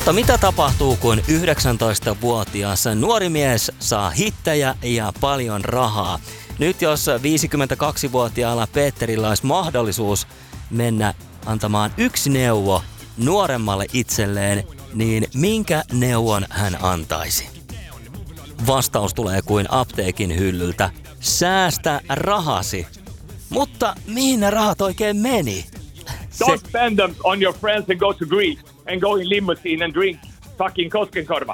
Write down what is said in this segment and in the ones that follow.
Mutta mitä tapahtuu, kun 19-vuotias nuori mies saa hittejä ja paljon rahaa? Nyt jos 52-vuotiaalla Peterillä olisi mahdollisuus mennä antamaan yksi neuvo nuoremmalle itselleen, niin minkä neuvon hän antaisi? Vastaus tulee kuin apteekin hyllyltä. Säästä rahasi. Mutta mihin ne rahat oikein meni? Don't spend them on your friends and go to Greece and go in limousine and drink fucking Koskenkorva.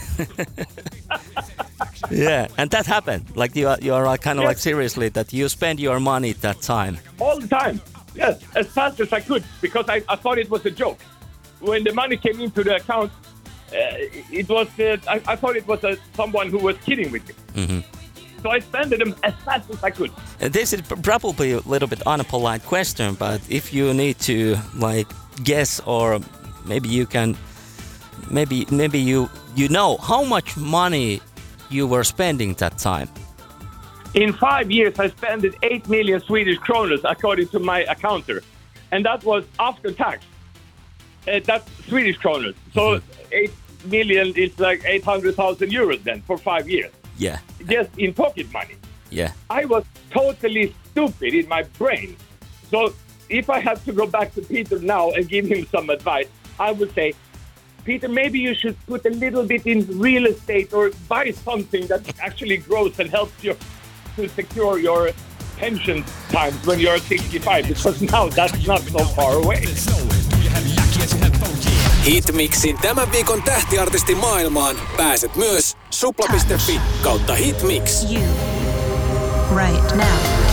Yeah, and that happened. Like you are like kind of like seriously that you spend your money that time. All the time. Yes, as fast as I could because I thought it was a joke. When the money came into the account, it was I thought it was someone who was kidding with me. Mm-hmm. So I spent them as fast as I could. This is probably a little bit unpolite question, but if you need to like guess or maybe you can, maybe you know how much money you were spending that time. In 5 years, I spent 8 million Swedish kronor according to my accountant, and that was after tax. That's Swedish kronor. So 8 million is like 800,000 euros then for 5 years. Yeah. Just in pocket money. Yeah. I was totally stupid in my brain. So if I have to go back to Peter now and give him some advice, I would say, Peter, maybe you should put a little bit in real estate or buy something that actually grows and helps you to secure your pension times when you're 65, because now that's not so far away. Hitmixin tämän viikon tähtiartisti maailmaan pääset myös supla.fi/hitmix. You right now.